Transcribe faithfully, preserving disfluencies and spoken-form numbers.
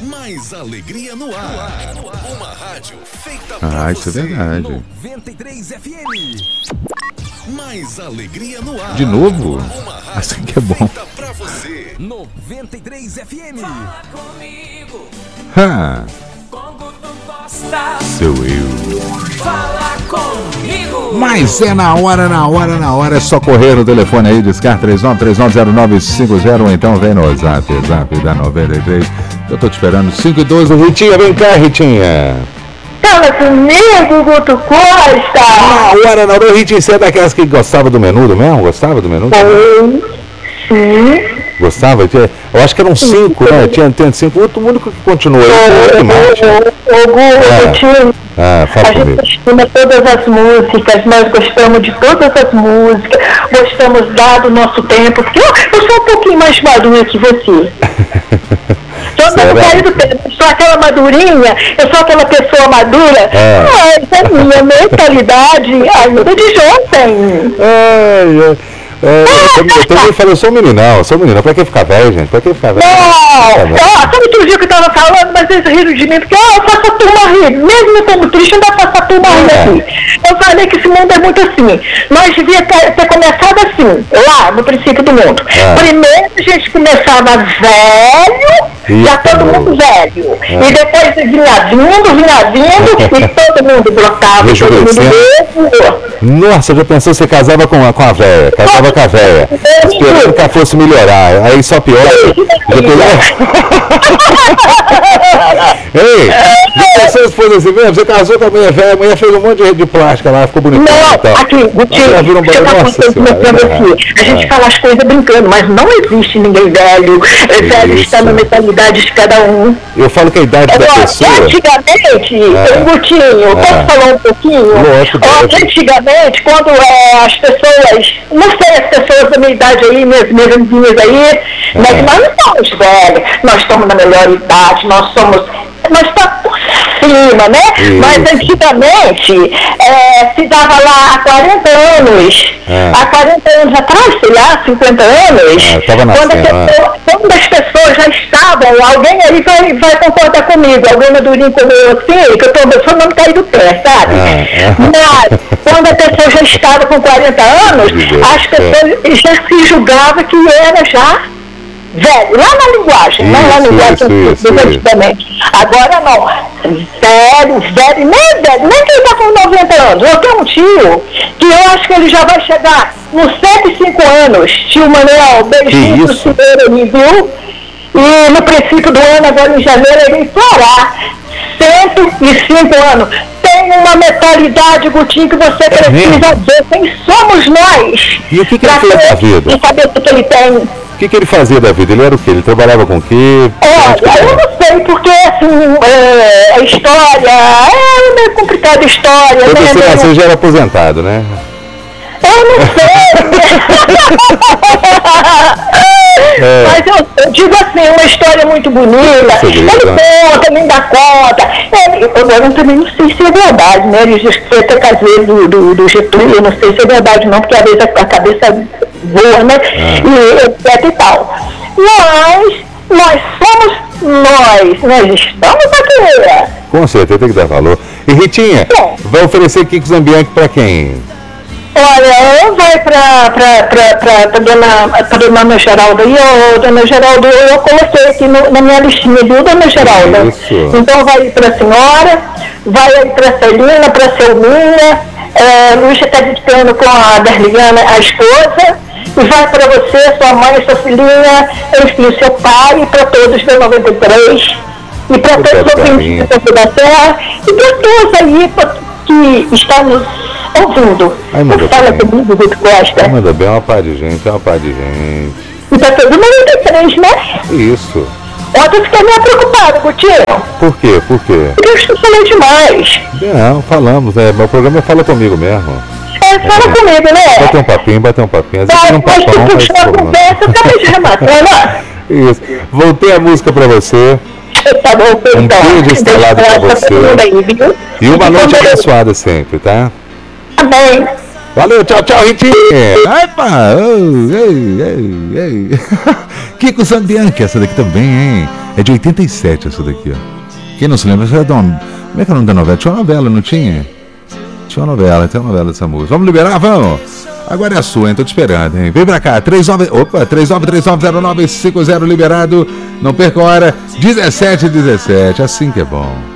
Mais alegria no ar. Uma rádio feita pra Ah, isso você. é verdade. noventa e três F M. Mais alegria no ar. De novo? Uma rádio Assim que é bom. feita pra você. noventa e três F M. Fala comigo, Ha, como tu gosta. sou eu. Fala comigo. Mas é na hora, na hora, na hora. É só correr o telefone aí, discar três nove três nove zero nove cinco zero, ou então vem no zap, zap da noventa e três. Eu tô te esperando. cinco e doze, Ritinha, vem cá, Ritinha. Fala comigo, Guto Costa! Na hora, na hora, Ritinha, você é daquelas que gostava do menudo mesmo? Gostava do menudo? Oi, sim. Gostava? Tinha- Eu acho que eram cinco, né? Tinha, tinha cinco. O único que continuou aí foi o Mate. Ô, Guto, Ah, fala a gente comigo. estima todas as músicas, nós gostamos de todas as músicas, gostamos dado o nosso tempo, porque eu, eu sou um pouquinho mais madura que você. Só Será? não saí do tempo, eu sou aquela madurinha, eu sou aquela pessoa madura, É. mas a minha mentalidade ainda de jovem. Ai, ai. É, eu também- eu também falei, eu sou um meninão, eu sou um meninão. Pra que ficar velho, gente? Pra que ficar velho? Não, Tá bom. ó, sabe outro dia que eu tava falando, mas eles riram de mim, porque ó, eu faço a turma rir, mesmo eu estando triste, eu ainda faço a turma rir É. aqui. Eu falei que esse mundo é muito assim, nós devíamos ter, ter começado assim, lá no princípio do mundo. É. Primeiro a gente começava velho, Isso, já todo novo. mundo velho, É. e depois vinha vindo, vinha vindo, e todo mundo brotava, todo mundo Rejuvenescendo. mesmo. Nossa, já pensou, você casava com a, com a véia, casava com a véia, esperando que ela fosse melhorar, aí só piora. Já pegou? Ei, já pensou se fosse assim mesmo? Você casou com a mulher velha, a mulher fez um monte de, de plástica lá, ficou bonitinha e Não, tal. aqui, Aí ela vira um deixa eu bagulho, dar nossa uma coisa senhora. pra você. A gente É. fala as coisas brincando, mas não existe ninguém velho. É, velho Isso. está na mentalidade de cada um. Eu falo que a idade da Ó, pessoa... antigamente, É. um Gutinho, É. posso falar um pouquinho? Lógico, Ó, deve. antigamente, quando é, as pessoas, não sei, as pessoas da minha idade aí, minhas, minhas vizinhas aí, mas nós não somos velhos, nós estamos na melhor idade, nós somos, nós estamos por cima, né? Isso. Mas antigamente, é, se dava lá há quarenta anos, É. há quarenta anos atrás, sei lá, cinquenta anos, É, tava quando, a nascendo, pessoa- quando as pessoas já estavam, alguém aí vai, vai concordar comigo, alguém madurinho como eu assim, que eu estou só não cair do pé, sabe? É, é. Mas quando a pessoa já estava com quarenta anos, Viver, as pessoas já se julgavam que era já velho, lá na linguagem, não na Isso, linguagem isso, do isso, isso. antigamente. Agora não, velho, velho, nem velho, nem quem está com noventa anos. Eu tenho um tio que eu acho que ele já vai chegar nos cento e cinco anos, tio Manuel, beijinho Que pro isso? senhor ali, viu? E no princípio do ano, agora em janeiro, ele fará cento e cinco anos. Tem uma mentalidade, Gutinho, que você precisa mesmo? ver quem somos nós. E o que que ele pra fez ter- da vida? E saber o que ele tem. O que, que ele fazia da vida? Ele era o quê? Ele trabalhava com o quê? Olha, eu não sei, porque assim, é, a história, é meio complicada a história, Quando né? você Meio- nasceu já era aposentado, né? Eu não sei. É. Mas eu, eu digo assim, uma história muito bonita. Segredo, Ele né? conta, ele dá conta. Ele, agora eu também não sei se é verdade, né? Ele diz que foi até caseiro do, do, do Getúlio, eu não sei se é verdade não, porque às vezes a, a cabeça voa, né? E etc e tal. Mas nós somos nós, nós estamos aqui. Com certeza, tem que dar valor. E Ritinha, Bom. vai oferecer Kiko Zambianchi pra quem? Olha, eu vai pra, pra, pra, pra, pra, dona, pra dona Geralda aí, ô, dona Geralda, eu coloquei aqui no, na minha listinha, viu, dona Geralda? Isso. Então vai pra senhora, vai aí pra Celina, pra Selminha, é, Luísa está dictando com a Darliana, a esposa, e vai pra você, sua mãe, sua filhinha, enfim, seu pai, e pra todos da noventa e três, e pra Muito todos os bem. ouvintes da Campo da Terra, e pra todos aí pra- que estão nos ouvindo. Ai, manda Fala bem. comigo, Vitor Costa. Manda bem, é uma par de gente, é uma par de gente. E tá todo noventa e três, né? Isso. Ontem eu fiquei meio preocupada, Gutinho. Por quê? Por quê? Porque eu estou falando demais. Não, falamos, né? Meu programa é Fala Comigo mesmo. É, fala comigo, né? Bater um papinho, bater um papinho. Às vezes Vai, tem um mas papão, tu mas puxou a pô, conversa, eu acabei de rematar, né? Isso. Voltei a música pra você. Tá bom, perdão. beijo estrelado pra você. Todo mundo aí, viu? E uma noite Então, abençoada sempre, tá? Tá bem. Valeu, tchau, tchau, Ritinha. Ai, pá. Oh, ei, ei, ei. Kiko Zambianchi, essa daqui também, hein? É de oitenta e sete essa daqui, ó. Quem não se lembra? Como é que é o nome da novela? Tinha uma novela, não tinha? Tinha uma novela, tem uma novela dessa música. Vamos liberar? Vamos! Agora é a sua, hein? Tô te esperando, hein? Vem pra cá, trinta e nove... Opa, trinta e nove três nove zero nove cinco zero liberado. Não perca a hora, dezessete e dezessete. Assim que é bom.